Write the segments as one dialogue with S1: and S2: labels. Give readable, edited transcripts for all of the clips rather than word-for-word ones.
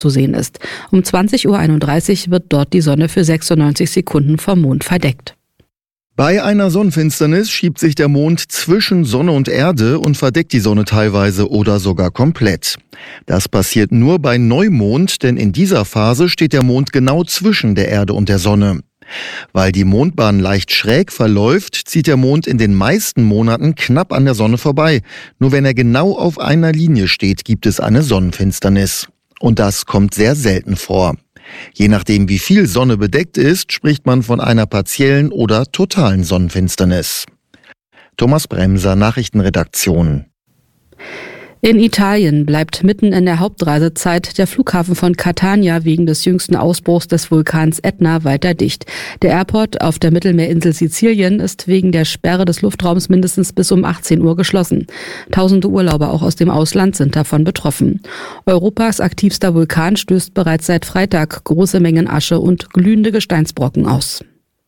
S1: zu sehen ist. Um 20:31 Uhr wird dort die Sonne für 96 Sekunden vom Mond verdeckt.
S2: Bei einer Sonnenfinsternis schiebt sich der Mond zwischen Sonne und Erde und verdeckt die Sonne teilweise oder sogar komplett. Das passiert nur bei Neumond, denn in dieser Phase steht der Mond genau zwischen der Erde und der Sonne. Weil die Mondbahn leicht schräg verläuft, zieht der Mond in den meisten Monaten knapp an der Sonne vorbei. Nur wenn er genau auf einer Linie steht, gibt es eine Sonnenfinsternis. Und das kommt sehr selten vor. Je nachdem, wie viel Sonne bedeckt ist, spricht man von einer partiellen oder totalen Sonnenfinsternis. Thomas Bremser, Nachrichtenredaktion.
S1: In Italien bleibt mitten in der Hauptreisezeit der Flughafen von Catania wegen des jüngsten Ausbruchs des Vulkans Etna weiter dicht. Der Airport auf der Mittelmeerinsel Sizilien ist wegen der Sperre des Luftraums mindestens bis um 18 Uhr geschlossen. Tausende Urlauber auch aus dem Ausland sind davon betroffen. Europas aktivster Vulkan stößt bereits seit Freitag große Mengen Asche und glühende Gesteinsbrocken aus.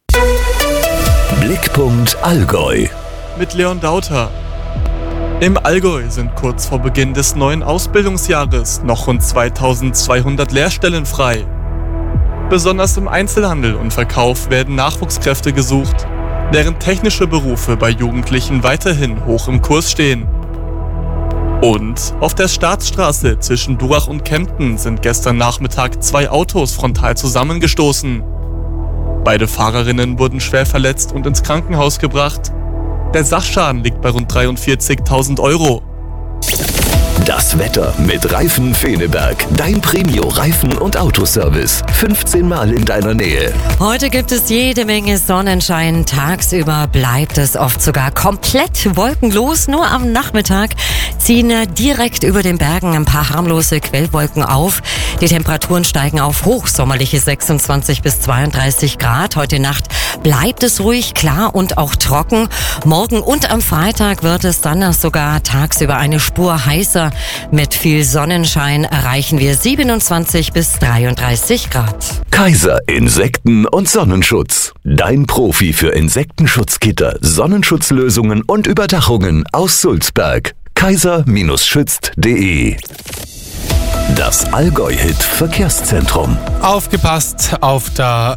S3: Blickpunkt Allgäu
S4: mit Leon Dauter. Im Allgäu sind kurz vor Beginn des neuen Ausbildungsjahres noch rund 2200 Lehrstellen frei. Besonders im Einzelhandel und Verkauf werden Nachwuchskräfte gesucht, während technische Berufe bei Jugendlichen weiterhin hoch im Kurs stehen. Und auf der Staatsstraße zwischen Durach und Kempten sind gestern Nachmittag 2 Autos frontal zusammengestoßen. Beide Fahrerinnen wurden schwer verletzt und ins Krankenhaus gebracht. Der Sachschaden liegt bei rund 43.000 €.
S3: Das Wetter mit Reifen Feneberg. Dein Premio-Reifen- und Autoservice. 15 Mal in deiner Nähe.
S5: Heute gibt es jede Menge Sonnenschein. Tagsüber bleibt es oft sogar komplett wolkenlos. Nur am Nachmittag ziehen direkt über den Bergen ein paar harmlose Quellwolken auf. Die Temperaturen steigen auf hochsommerliche 26 bis 32 Grad. Heute Nacht bleibt es ruhig, klar und auch trocken. Morgen und am Freitag wird es dann sogar tagsüber eine Spur heißer. Mit viel Sonnenschein erreichen wir 27 bis 33 Grad.
S3: Kaiser Insekten- und Sonnenschutz. Dein Profi für Insektenschutzgitter, Sonnenschutzlösungen und Überdachungen aus Sulzberg. kaiser-schützt.de. Das Allgäu-Hit-Verkehrszentrum.
S6: Aufgepasst auf der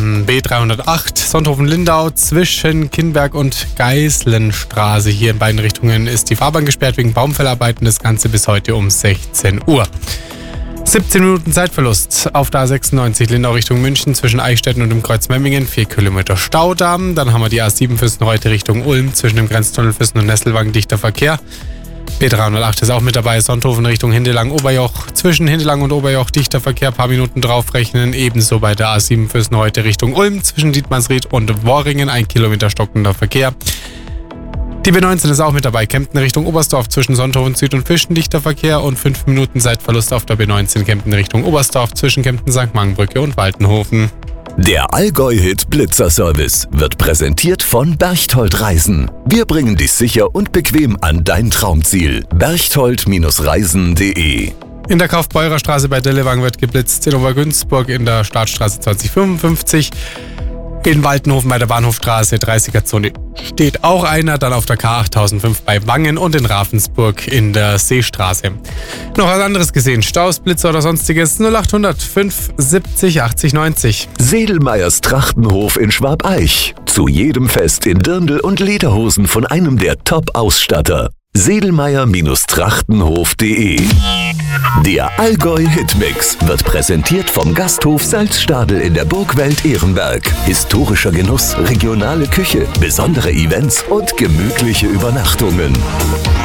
S6: B308 Sonthofen-Lindau zwischen Kinnberg und Geißlenstraße. Hier in beiden Richtungen ist die Fahrbahn gesperrt wegen Baumfellarbeiten. Das Ganze bis heute um 16 Uhr. 17 Minuten Zeitverlust auf der A96 Lindau Richtung München zwischen Eichstätten und dem Kreuz Memmingen. 4 Kilometer Staudamm. Dann haben wir die A7 Fürstenreute Richtung Ulm zwischen dem Grenztunnel Fürsten und Nesselwagen dichter Verkehr. B308 ist auch mit dabei, Sonthofen Richtung Hindelang-Oberjoch. Zwischen Hindelang und Oberjoch dichter Verkehr, paar Minuten draufrechnen. Ebenso bei der A7 Fürstenreute Richtung Ulm. Zwischen Dietmannsried und Worringen 1 Kilometer stockender Verkehr. Die B19 ist auch mit dabei, Kempten Richtung Oberstdorf zwischen Sonthofen Süd und Fischen dichter Verkehr und 5 Minuten Zeitverlust auf der B19 Kempten Richtung Oberstdorf zwischen Kempten St. Mangenbrücke und Waltenhofen.
S3: Der Allgäu-Hit Blitzer-Service wird präsentiert von Berchtold Reisen. Wir bringen dich sicher und bequem an dein Traumziel. berchtold-reisen.de.
S6: In der Kaufbeurer Straße bei Dellewang wird geblitzt, in Obergünzburg in der Startstraße 2055. In Waltenhofen bei der Bahnhofstraße 30er-Zone steht auch einer, dann auf der K8005 bei Wangen und in Ravensburg in der Seestraße. Noch was anderes gesehen? Staus, Blitzer oder sonstiges? 0800 570 80 90.
S3: Sedelmeyers Trachtenhof in Schwabeich. Zu jedem Fest in Dirndl und Lederhosen von einem der Top-Ausstatter. Sedelmeyer-Trachtenhof.de. Der Allgäu-Hitmix wird präsentiert vom Gasthof Salzstadel in der Burgwelt Ehrenberg. Historischer Genuss, regionale Küche, besondere Events und gemütliche Übernachtungen.